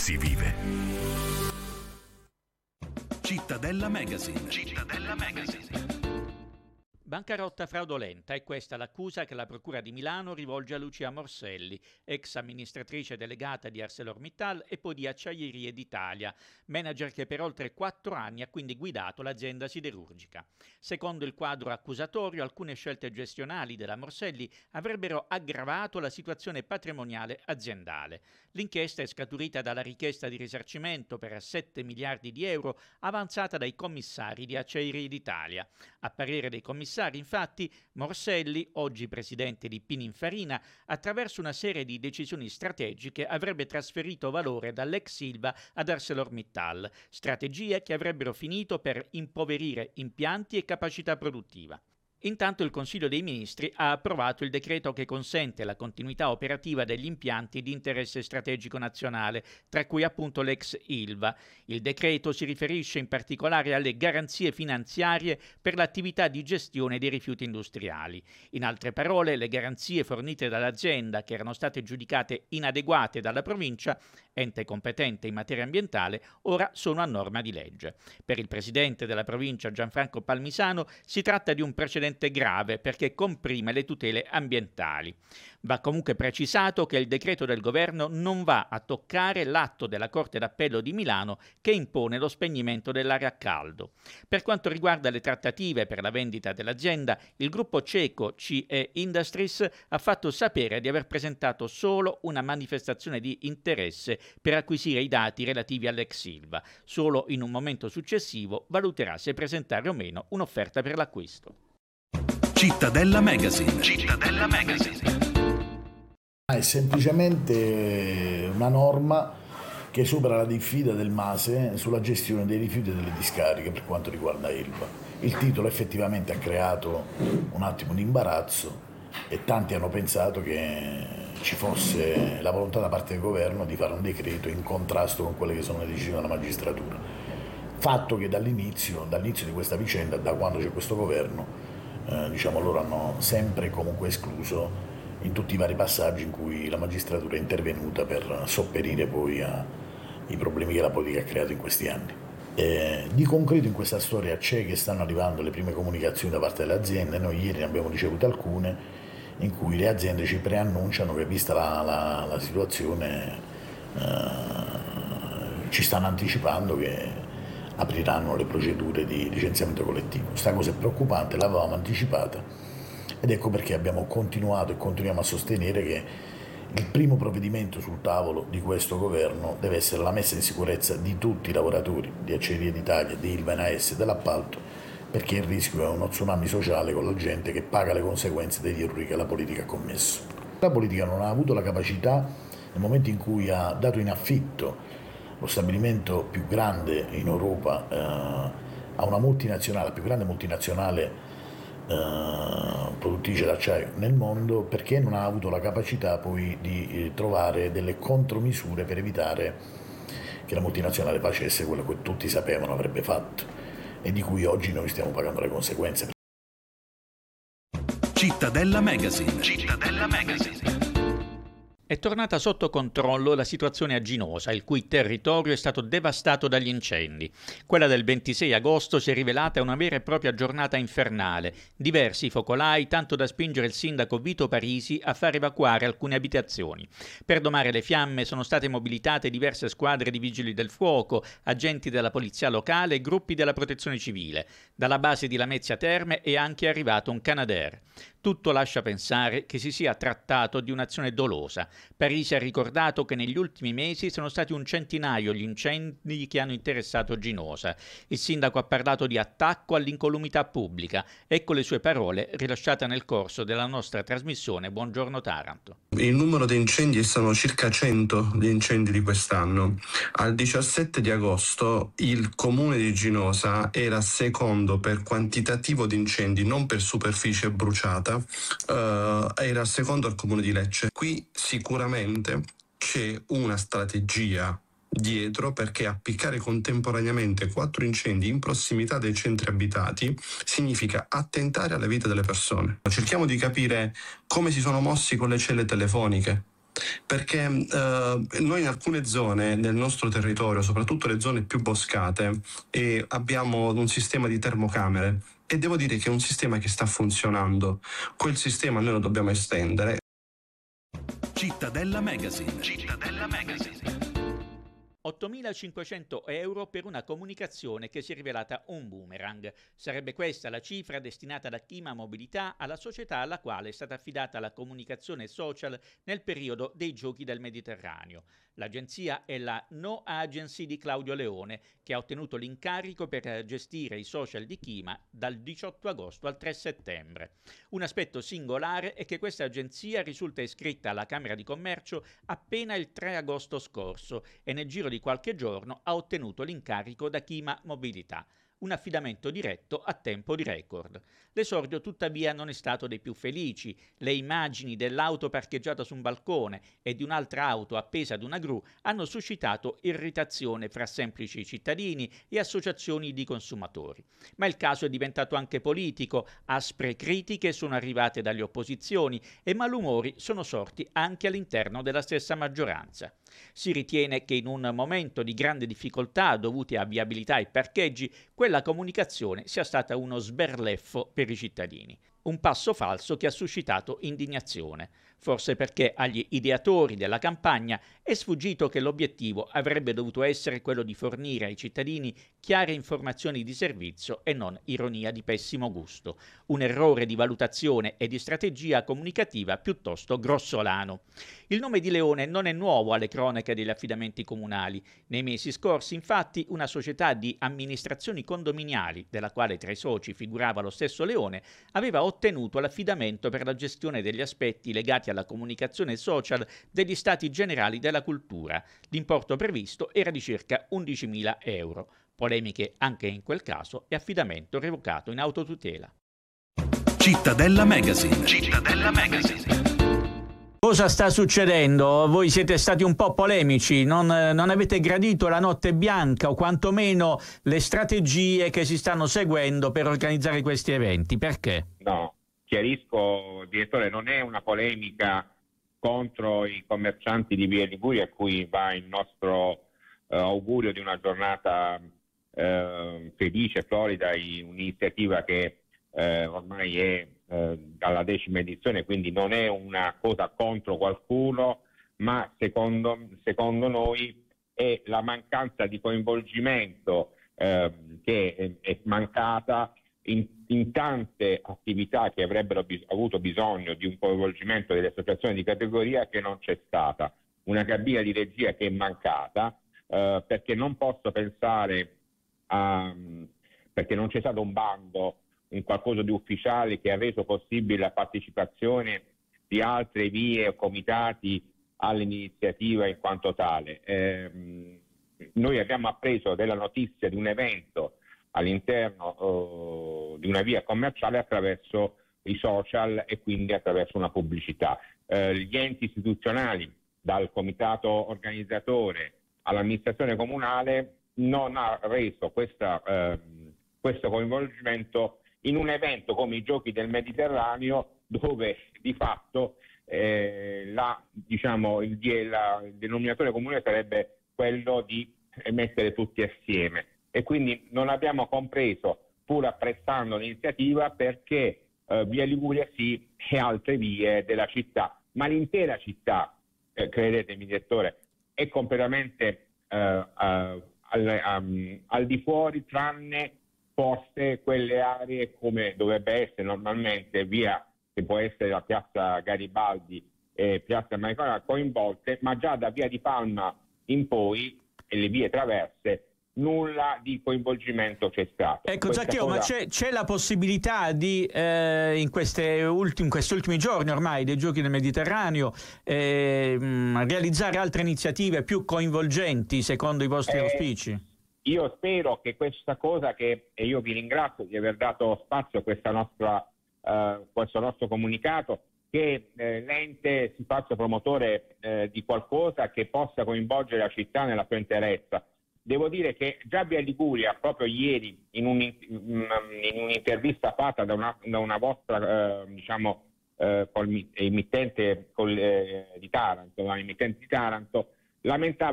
si vive. Cittadella Magazine. Cittadella Magazine. Bancarotta fraudolenta, è questa l'accusa che la Procura di Milano rivolge a Lucia Morselli, ex amministratrice delegata di ArcelorMittal e poi di Acciaierie d'Italia, manager che per oltre 4 anni ha quindi guidato l'azienda siderurgica. Secondo il quadro accusatorio, alcune scelte gestionali della Morselli avrebbero aggravato la situazione patrimoniale aziendale. L'inchiesta è scaturita dalla richiesta di risarcimento per 7 miliardi di euro avanzata dai commissari di Acciaierie d'Italia. A parere dei commissari, infatti, Morselli, oggi presidente di Pininfarina, attraverso una serie di decisioni strategiche avrebbe trasferito valore dall'ex Ilva ad ArcelorMittal, strategie che avrebbero finito per impoverire impianti e capacità produttiva. Intanto il Consiglio dei Ministri ha approvato il decreto che consente la continuità operativa degli impianti di interesse strategico nazionale, tra cui appunto l'ex Ilva. Il decreto si riferisce in particolare alle garanzie finanziarie per l'attività di gestione dei rifiuti industriali. In altre parole, le garanzie fornite dall'azienda, che erano state giudicate inadeguate dalla provincia, ente competente in materia ambientale, ora sono a norma di legge. Per il presidente della provincia Gianfranco Palmisano si tratta di un precedente grave perché comprime le tutele ambientali. Va comunque precisato che il decreto del governo non va a toccare l'atto della Corte d'Appello di Milano che impone lo spegnimento dell'area a caldo. Per quanto riguarda le trattative per la vendita dell'azienda, il gruppo ceco CE Industries ha fatto sapere di aver presentato solo una manifestazione di interesse per acquisire i dati relativi all'ex Ilva. Solo in un momento successivo valuterà se presentare o meno un'offerta per l'acquisto. Cittadella Magazine. Cittadella Magazine. È semplicemente una norma che supera la diffida del MASE sulla gestione dei rifiuti e delle discariche per quanto riguarda Ilva. Il titolo effettivamente ha creato un attimo di imbarazzo e tanti hanno pensato che ci fosse la volontà da parte del governo di fare un decreto in contrasto con quelle che sono le decisioni della magistratura. Fatto che dall'inizio di questa vicenda, da quando c'è questo governo, loro hanno sempre comunque escluso in tutti i vari passaggi in cui la magistratura è intervenuta per sopperire poi ai problemi che la politica ha creato in questi anni. Di concreto in questa storia c'è che stanno arrivando le prime comunicazioni da parte delle aziende, noi ieri ne abbiamo ricevute alcune, in cui le aziende ci preannunciano che vista la situazione ci stanno anticipando che apriranno le procedure di licenziamento collettivo. Questa cosa è preoccupante, l'avevamo anticipata ed ecco perché abbiamo continuato e continuiamo a sostenere che il primo provvedimento sul tavolo di questo governo deve essere la messa in sicurezza di tutti i lavoratori di Acciaierie d'Italia, di Ilva, NAS e dell'appalto, perché il rischio è uno tsunami sociale con la gente che paga le conseguenze degli errori che la politica ha commesso. La politica non ha avuto la capacità, nel momento in cui ha dato in affitto lo stabilimento più grande in Europa a una multinazionale, la più grande multinazionale produttrice d'acciaio nel mondo, perché non ha avuto la capacità poi di trovare delle contromisure per evitare che la multinazionale facesse quello che tutti sapevano avrebbe fatto e di cui oggi noi stiamo pagando le conseguenze. Cittadella Magazine. Cittadella Magazine. È tornata sotto controllo la situazione a Ginosa, il cui territorio è stato devastato dagli incendi. Quella del 26 agosto si è rivelata una vera e propria giornata infernale. Diversi focolai, tanto da spingere il sindaco Vito Parisi a far evacuare alcune abitazioni. Per domare le fiamme sono state mobilitate diverse squadre di vigili del fuoco, agenti della polizia locale e gruppi della protezione civile. Dalla base di Lamezia Terme è anche arrivato un Canadair. Tutto lascia pensare che si sia trattato di un'azione dolosa. Parisi ha ricordato che negli ultimi mesi sono stati un centinaio gli incendi che hanno interessato Ginosa. Il sindaco ha parlato di attacco all'incolumità pubblica. Ecco le sue parole rilasciate nel corso della nostra trasmissione Buongiorno Taranto. Il numero di incendi sono circa 100 gli incendi di quest'anno. Al 17 di agosto il comune di Ginosa era secondo per quantitativo di incendi, non per superficie bruciata, era secondo al comune di Lecce. Qui sicuramente c'è una strategia dietro, perché appiccare contemporaneamente 4 incendi in prossimità dei centri abitati significa attentare alla vita delle persone. Cerchiamo di capire come si sono mossi con le celle telefoniche, perché noi in alcune zone del nostro territorio, soprattutto le zone più boscate, abbiamo un sistema di termocamere e devo dire che è un sistema che sta funzionando. Quel sistema noi lo dobbiamo estendere. Cittadella Magazine. Cittadella Magazine. 8.500 euro per una comunicazione che si è rivelata un boomerang. Sarebbe questa la cifra destinata da Kima Mobilità alla società alla quale è stata affidata la comunicazione social nel periodo dei Giochi del Mediterraneo. L'agenzia è la No Agency di Claudio Leone, che ha ottenuto l'incarico per gestire i social di Kima dal 18 agosto al 3 settembre. Un aspetto singolare è che questa agenzia risulta iscritta alla Camera di Commercio appena il 3 agosto scorso e nel giro di qualche giorno ha ottenuto l'incarico da Kima Mobilità. Un affidamento diretto a tempo di record. L'esordio tuttavia non è stato dei più felici. Le immagini dell'auto parcheggiata su un balcone e di un'altra auto appesa ad una gru hanno suscitato irritazione fra semplici cittadini e associazioni di consumatori. Ma il caso è diventato anche politico, aspre critiche sono arrivate dalle opposizioni e malumori sono sorti anche all'interno della stessa maggioranza. Si ritiene che in un momento di grande difficoltà dovute a viabilità e parcheggi, quella comunicazione sia stata uno sberleffo per i cittadini. Un passo falso che ha suscitato indignazione, forse perché agli ideatori della campagna è sfuggito che l'obiettivo avrebbe dovuto essere quello di fornire ai cittadini chiare informazioni di servizio e non ironia di pessimo gusto. Un errore di valutazione e di strategia comunicativa piuttosto grossolano. Il nome di Leone non è nuovo alle cronache degli affidamenti comunali. Nei mesi scorsi, infatti, una società di amministrazioni condominiali, della quale tra i soci figurava lo stesso Leone, aveva ottenuto l'affidamento per la gestione degli aspetti legati alla comunicazione social degli Stati Generali della Cultura. L'importo previsto era di circa 11.000 euro. Polemiche anche in quel caso e affidamento revocato in autotutela. Cittadella Magazine. Cittadella Magazine. Cosa sta succedendo? Voi siete stati un po' polemici, non avete gradito la notte bianca o quantomeno le strategie che si stanno seguendo per organizzare questi eventi. Perché? No, chiarisco, direttore, non è una polemica contro i commercianti di Via Liguria, a cui va il nostro augurio di una giornata felice, florida, un'iniziativa che ormai è dalla 10ª edizione, quindi non è una cosa contro qualcuno, ma secondo noi è la mancanza di coinvolgimento che è mancata in tante attività che avrebbero avuto bisogno di un coinvolgimento delle associazioni di categoria, che non c'è stata. Una cabina di regia che è mancata, perché non posso pensare perché non c'è stato un bando, un qualcosa di ufficiale che ha reso possibile la partecipazione di altre vie o comitati all'iniziativa in quanto tale. Noi abbiamo appreso della notizia di un evento all'interno di una via commerciale attraverso i social e quindi attraverso una pubblicità. Gli enti istituzionali, dal comitato organizzatore all'amministrazione comunale, non ha reso questo coinvolgimento in un evento come i Giochi del Mediterraneo, dove di fatto il denominatore comune sarebbe quello di mettere tutti assieme. E quindi non abbiamo compreso, pur apprezzando l'iniziativa, perché Via Liguria sì e altre vie della città, ma l'intera città, credetemi direttore, è completamente al di fuori, tranne forse quelle aree come dovrebbe essere normalmente via, che può essere la piazza Garibaldi e piazza Maicona coinvolte, ma già da via di Palma in poi e le vie traverse nulla di coinvolgimento c'è stato. Ecco Zaccheo, ma c'è la possibilità di in questi ultimi giorni ormai dei Giochi del Mediterraneo realizzare altre iniziative più coinvolgenti secondo i vostri auspici? Io spero che questa cosa, e io vi ringrazio di aver dato spazio a questo nostro comunicato, che l'ente si faccia promotore di qualcosa che possa coinvolgere la città nella sua interezza. Devo dire che già Via Liguria, proprio ieri, in un'intervista fatta da una vostra emittente di Taranto, lamentava